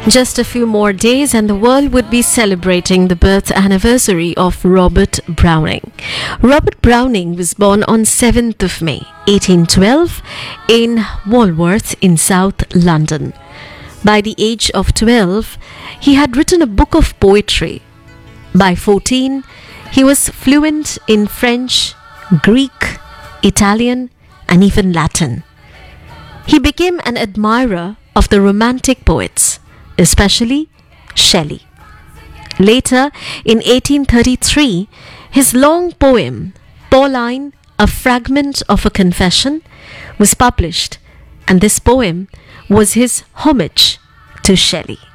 Just a few more days and the world would be celebrating the birth anniversary of Robert Browning. Robert Browning was born on 7th of May 1812 in Walworth in South London. By the age of 12, he had written a book of poetry. By 14, he was fluent in French, Greek, Italian, and even Latin. He became an admirer of the Romantic poets, especially Shelley. Later, in 1833, his long poem, Pauline, a Fragment of a Confession, was published, and this poem was his homage to Shelley.